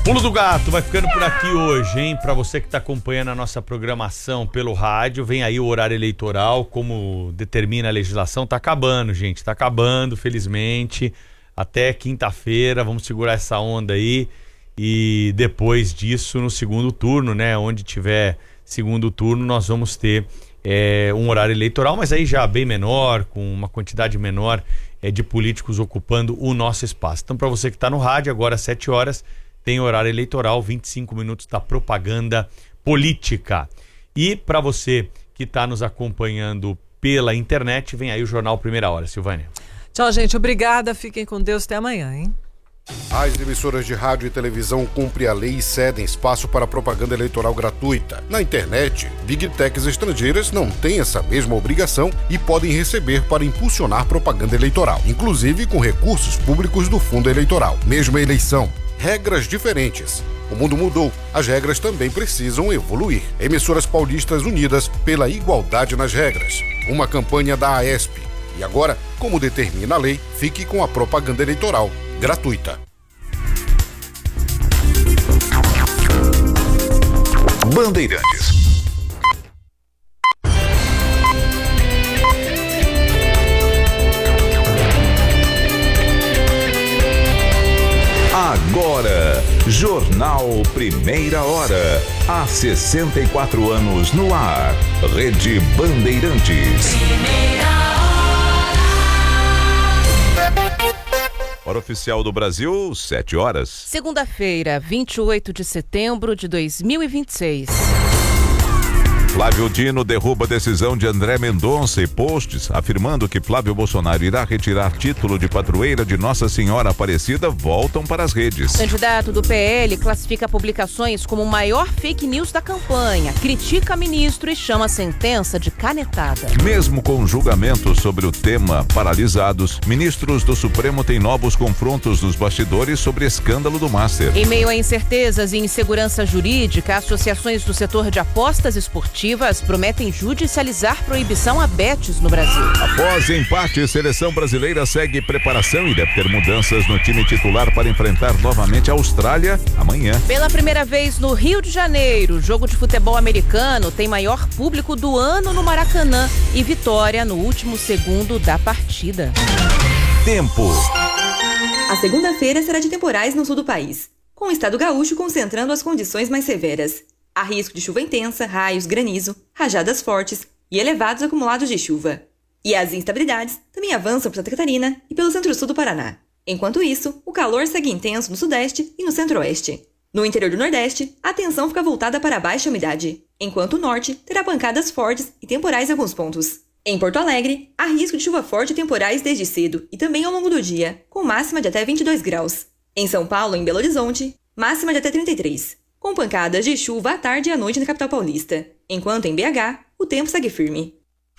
Pulo do Gato vai ficando por aqui hoje, hein? Para você que está acompanhando a nossa programação pelo rádio, vem aí o horário eleitoral, como determina a legislação. Tá acabando, gente, tá acabando, felizmente. Até quinta-feira, vamos segurar essa onda aí. E depois disso, no segundo turno, né? Onde tiver segundo turno, nós vamos ter um horário eleitoral, mas aí já bem menor, com uma quantidade menor de políticos ocupando o nosso espaço. Então, para você que está no rádio, agora às 7 horas, tem horário eleitoral, 25 minutos da propaganda política. E para você que está nos acompanhando pela internet, vem aí o Jornal Primeira Hora. Silvânia. Tchau, gente. Obrigada. Fiquem com Deus. Até amanhã, hein? As emissoras de rádio e televisão cumprem a lei e cedem espaço para propaganda eleitoral gratuita. Na internet, Big Techs estrangeiras não têm essa mesma obrigação e podem receber para impulsionar propaganda eleitoral, inclusive com recursos públicos do fundo eleitoral. Mesma eleição, regras diferentes. O mundo mudou, as regras também precisam evoluir. Emissoras paulistas unidas pela igualdade nas regras. Uma campanha da AESP. E agora, como determina a lei, fique com a propaganda eleitoral gratuita. Bandeirantes. Agora, Jornal Primeira Hora. Há 64 anos no ar. Rede Bandeirantes. Hora oficial do Brasil, 7 horas. Segunda-feira, 28 de setembro de 2026. Flávio Dino derruba a decisão de André Mendonça e posts afirmando que Flávio Bolsonaro irá retirar título de padroeira de Nossa Senhora Aparecida voltam para as redes. Candidato do PL classifica publicações como o maior fake news da campanha, critica ministro e chama a sentença de canetada. Mesmo com julgamentos sobre o tema paralisados, ministros do Supremo têm novos confrontos nos bastidores sobre escândalo do Master. Em meio a incertezas e insegurança jurídica, associações do setor de apostas esportivas prometem judicializar proibição a betes no Brasil. Após empate, a seleção brasileira segue preparação e deve ter mudanças no time titular para enfrentar novamente a Austrália amanhã. Pela primeira vez no Rio de Janeiro, o jogo de futebol americano tem maior público do ano no Maracanã e vitória no último segundo da partida. Tempo. A segunda-feira será de temporais no sul do país, com o estado gaúcho concentrando as condições mais severas. Há risco de chuva intensa, raios, granizo, rajadas fortes e elevados acumulados de chuva. E as instabilidades também avançam por Santa Catarina e pelo centro-sul do Paraná. Enquanto isso, o calor segue intenso no sudeste e no centro-oeste. No interior do nordeste, a atenção fica voltada para a baixa umidade, enquanto o norte terá pancadas fortes e temporais em alguns pontos. Em Porto Alegre, há risco de chuva forte e temporais desde cedo e também ao longo do dia, com máxima de até 22 graus. Em São Paulo e em Belo Horizonte, máxima de até 33. Com pancadas de chuva à tarde e à noite na capital paulista, enquanto em BH, o tempo segue firme.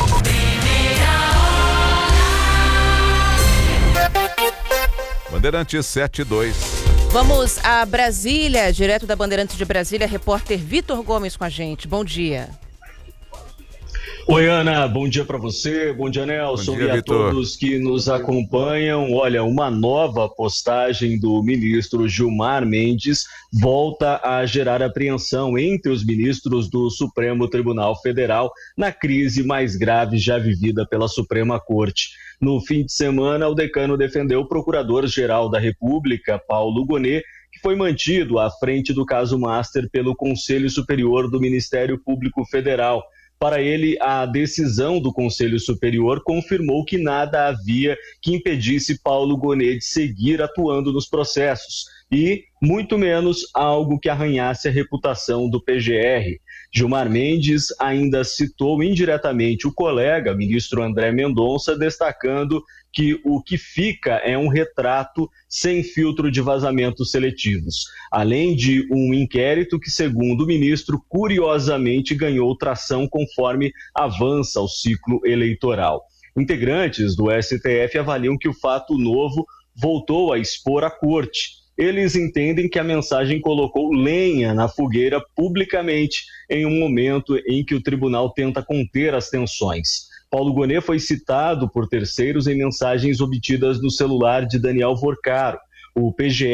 Bandeirantes 7-2. Vamos a Brasília, direto da Bandeirantes de Brasília, repórter Vitor Gomes com a gente. Bom dia. Oi, Ana, bom dia para você, bom dia, Nelson, e a todos que nos acompanham. Olha, uma nova postagem do ministro Gilmar Mendes volta a gerar apreensão entre os ministros do Supremo Tribunal Federal na crise mais grave já vivida pela Suprema Corte. No fim de semana, o decano defendeu o Procurador-Geral da República, Paulo Gonet, que foi mantido à frente do caso Master pelo Conselho Superior do Ministério Público Federal. Para ele, a decisão do Conselho Superior confirmou que nada havia que impedisse Paulo Gonet de seguir atuando nos processos e, muito menos, algo que arranhasse a reputação do PGR. Gilmar Mendes ainda citou indiretamente o colega, ministro André Mendonça, destacando que o que fica é um retrato sem filtro de vazamentos seletivos, além de um inquérito que, segundo o ministro, curiosamente ganhou tração conforme avança o ciclo eleitoral. Integrantes do STF avaliam que o fato novo voltou a expor a corte. Eles entendem que a mensagem colocou lenha na fogueira publicamente em um momento em que o tribunal tenta conter as tensões. Paulo Gonet foi citado por terceiros em mensagens obtidas no celular de Daniel Vorcaro. O PGR